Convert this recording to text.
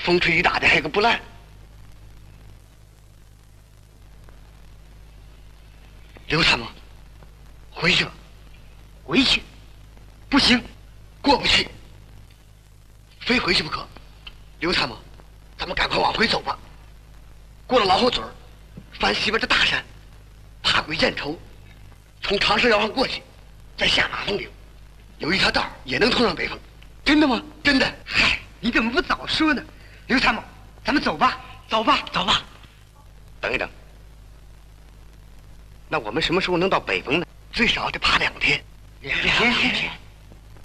风吹雨打的还个不烂。刘参谋，回去吧。回去？不行，过不去，非回去不可。刘参谋，咱们赶快往回走吧。过了老后嘴儿，翻西边的大山，爬鬼箭头，从长蛇腰上过去，再下马蜂岭，有一条道也能通上北风。真的吗？真的。 嗨，你怎么不早说呢？刘参谋，咱们走吧，走吧，走吧。 等一等，那我们什么时候能到北风呢？最少得爬2天。2天。